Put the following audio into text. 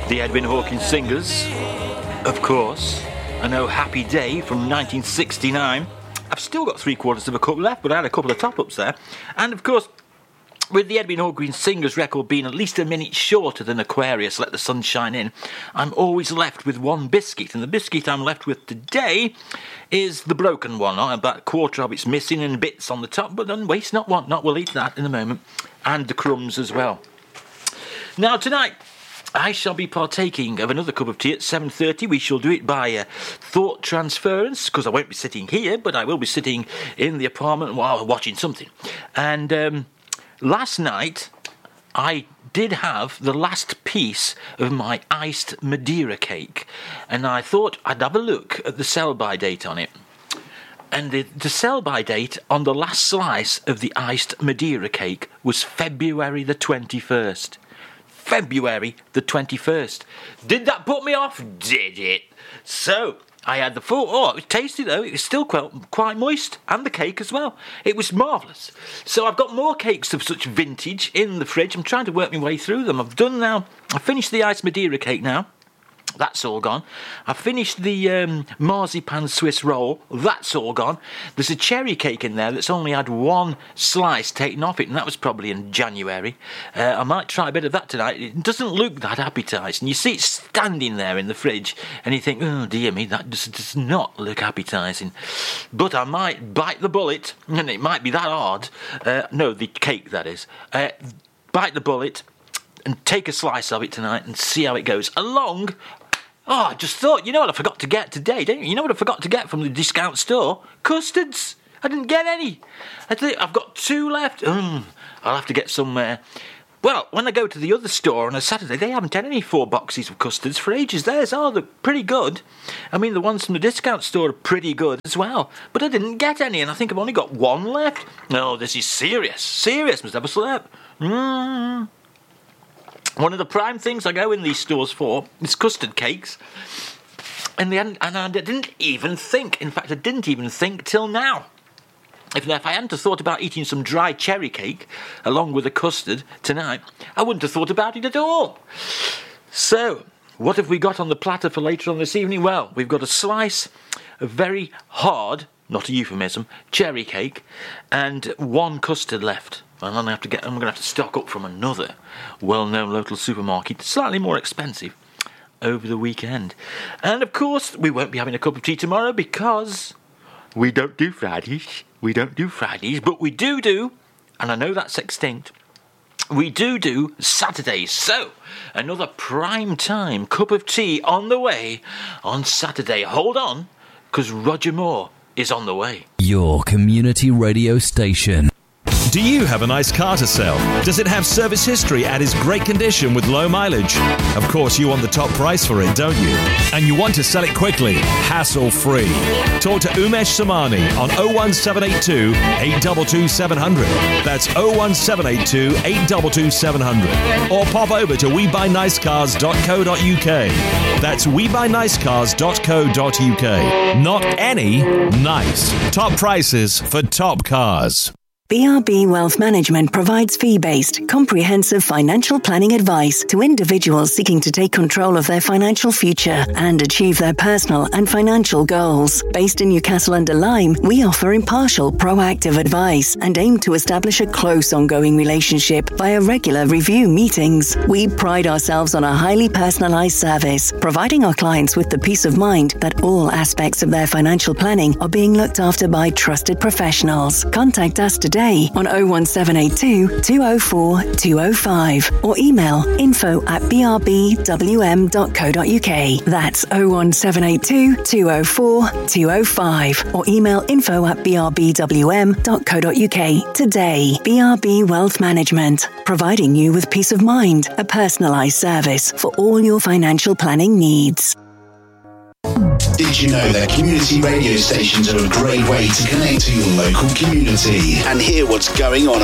The Edwin Hawkins Singers, of course. I know Happy Day from 1969. I've still got 3/4 of a cup left, but I had a couple of top-ups there. And, of course, with the Edwin Hawkins Singers record being at least a minute shorter than Aquarius, Let the Sun Shine In, I'm always left with one biscuit. And the biscuit I'm left with today is the broken one. About a quarter of it's missing and bits on the top, but don't waste not, want not. We'll eat that in a moment. And the crumbs as well. Now, tonight, I shall be partaking of another cup of tea at 7:30. We shall do it by thought transference, because I won't be sitting here, but I will be sitting in the apartment while watching something. And last night, I did have the last piece of my iced Madeira cake, and I thought I'd have a look at the sell-by date on it. And the sell-by date on the last slice of the iced Madeira cake was February the 21st. February the 21st. Did that put me off? Did it? So, I had the full... Oh, it was tasty though. It was still quite moist. And the cake as well. It was marvellous. So I've got more cakes of such vintage in the fridge. I'm trying to work my way through them. I've finished the iced Madeira cake now. That's all gone. I finished the marzipan Swiss roll. That's all gone. There's a cherry cake in there that's only had one slice taken off it, and that was probably in January. I might try a bit of that tonight. It doesn't look that appetising. You see it standing there in the fridge, and you think, oh dear me, that does not look appetising. But I might bite the bullet, and it might be that hard. No, the cake, that is. Bite the bullet and take a slice of it tonight and see how it goes. I just thought, you know what I forgot to get today, don't you? You know what I forgot to get from the discount store? Custards. I didn't get any. I've got 2 left. I'll have to get some... Well, when I go to the other store on a Saturday, they haven't had any 4 boxes of custards for ages. Theirs are pretty good. I mean, the ones from the discount store are pretty good as well. But I didn't get any, and I think I've only got 1 left. No, this is serious. Serious, must have a slip. One of the prime things I go in these stores for is custard cakes. And I didn't even think. In fact, I didn't even think till now. If I hadn't have thought about eating some dry cherry cake along with a custard tonight, I wouldn't have thought about it at all. So, what have we got on the platter for later on this evening? Well, we've got a slice of very hard, not a euphemism, cherry cake, and 1 custard left. I'm going to have to stock up from another well-known local supermarket, slightly more expensive, over the weekend. And of course, we won't be having a cup of tea tomorrow because we don't do Fridays. But we do, and I know that's extinct, we do Saturdays. So, another prime time cup of tea on the way on Saturday. Hold on, because Roger Moore is on the way. Your community radio station. Do you have a nice car to sell? Does it have service history and is great condition with low mileage? Of course, you want the top price for it, don't you? And you want to sell it quickly, hassle-free. Talk to Umesh Samani on 01782 822 700. That's 01782 822 700. Or pop over to webuynicecars.co.uk. That's webuynicecars.co.uk. Not any, nice. Top prices for top cars. BRB Wealth Management provides fee-based, comprehensive financial planning advice to individuals seeking to take control of their financial future and achieve their personal and financial goals. Based in Newcastle-under-Lyme, we offer impartial, proactive advice and aim to establish a close, ongoing relationship via regular review meetings. We pride ourselves on a highly personalised service, providing our clients with the peace of mind that all aspects of their financial planning are being looked after by trusted professionals. Contact us today on 01782 204 205 or email info@brbwm.co.uk. That's 01782 204 205 or email info@brbwm.co.uk. Today, BRB Wealth Management, providing you with peace of mind, a personalised service for all your financial planning needs. Did you know that community radio stations are a great way to connect to your local community and hear what's going on